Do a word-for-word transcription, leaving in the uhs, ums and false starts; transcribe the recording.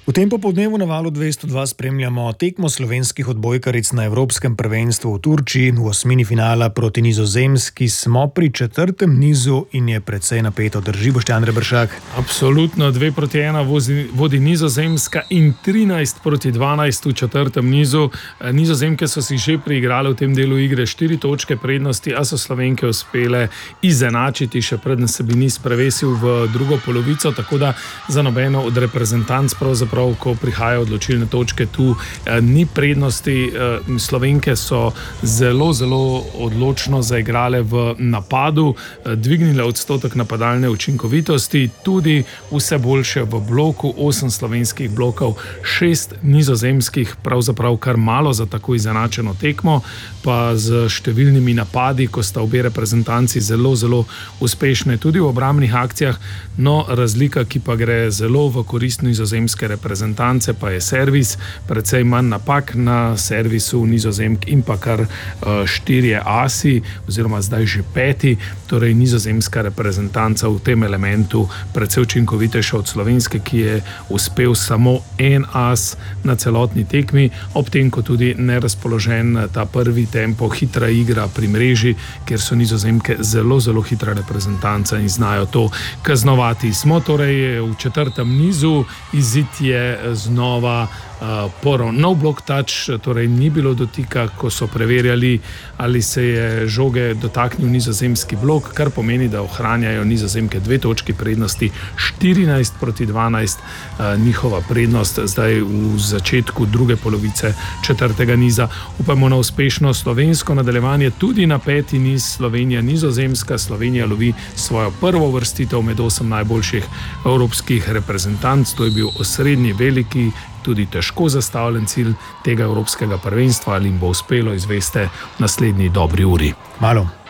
V tem popoldnevu na Valu dvesto dva spremljamo tekmo slovenskih odbojkaric na Evropskem prvenstvu v Turčiji. V osmini finala proti Nizozemski smo pri četrtem nizu in je precej napeto. Drži, Boštjan Reberšak? Absolutno, dve proti ena vozi, vodi Nizozemska in trinajst proti dvanajst v četrtem nizu. Nizozemke so si že priigrale v tem delu igre štiri točke prednosti, a so Slovenke uspele izenačiti, še preden se bi niz prevesil v drugo polovico, tako da za nobeno od reprezentanc pravzaprav Prav, ko prihajajo odločilne točke, tu eh, ni prednosti. Eh, Slovenke so zelo, zelo odločno zaigrale v napadu, eh, dvignile odstotek napadalne učinkovitosti, tudi vse boljše v bloku, osem slovenskih blokov, šest nizozemskih, pravzaprav kar malo za tako izenačeno tekmo, pa z številnimi napadi, ko sta obe reprezentanci zelo, zelo uspešne tudi v obrambnih akcijah. No, razlika, ki pa gre zelo v korist nizozemske reprezentance, reprezentance pa je servis, precej manj napak na servisu Nizozemk in pa kar uh, štirje asi, oziroma zdaj že peti, torej nizozemska reprezentanca v tem elementu precej učinkovitejša od slovenske, ki je uspel samo en as na celotni tekmi, ob tem, ko tudi nerazpoložen ta prvi tempo, hitra igra pri mreži, kjer so Nizozemke zelo, zelo hitra reprezentanca in znajo to kaznovati. Smo torej v četrtem nizu, izid je znova uh, porov. No block touch, torej ni bilo dotika, ko so preverjali, ali se je žoge dotaknil nizozemski blok, kar pomeni, da ohranjajo Nizozemke dve točki prednosti, štirinajst proti dvanajst, uh, njihova prednost zdaj v začetku druge polovice četrtega niza. Upamo na uspešno slovensko nadaljevanje, tudi na peti niz Slovenija Nizozemska. Slovenija lovi svojo prvo vrstitev med osem najboljših evropskih reprezentanc. To je bil osrednji, veliki, tudi težko zastavljen cilj tega evropskega prvenstva, ali jim bo uspelo, izveste v naslednji dobri uri. Malo.